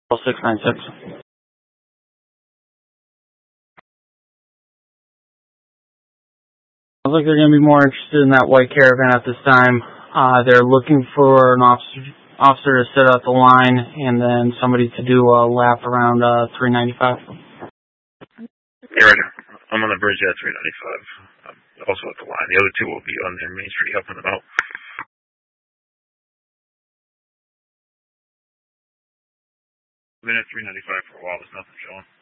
696. Looks like they're going to be more interested in that white Caravan at this time. They're looking for an officer to sit at the line and then somebody to do a lap around 395. Yeah, right. I'm on the bridge at 395. I'm also at the line. The other two will be on their Main Street helping them out. I've been at 395 for a while. There's nothing showing.